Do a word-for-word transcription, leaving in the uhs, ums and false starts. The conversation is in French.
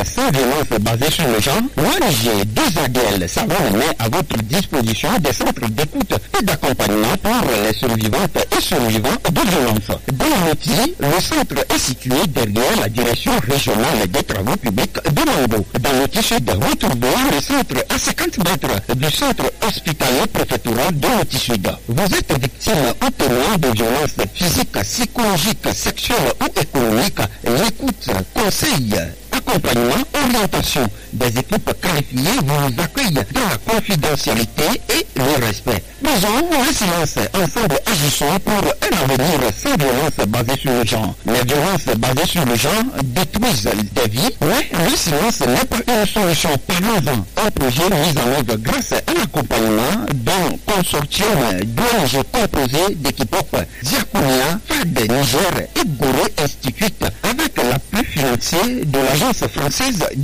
sans violence basée sur le genre, l'O N G deux A D L Savon met à votre disposition des centres d'écoute et d'accompagnement pour les survivantes et survivants de violences. Dans l'outil, le centre est situé derrière la direction régionale des travaux publics de Mango. Dans l'outil sud, retrouvez le centre à cinquante mètres du centre hospitalier préfectoral de l'outil sud. Vous êtes victime ou témoin de violences physiques, psychologiques, sexuelles ou économiques. L'écoute, conseil, accompagnement, orientation des équipes qualifiées vous accueillent dans la confidentialité et le respect. Faisons le silence. Ensemble, agissons pour un avenir sans violence basée sur le genre. Les violences basées sur le genre détruisent des vies, mais le silence n'est pas une solution. Parlons-en. Un projet mis en œuvre grâce à l'accompagnement d'un consortium d'O N G composé d'équipes Diaconia, F A D Niger et Gorée Institute avec l'appui financier de l'Agence française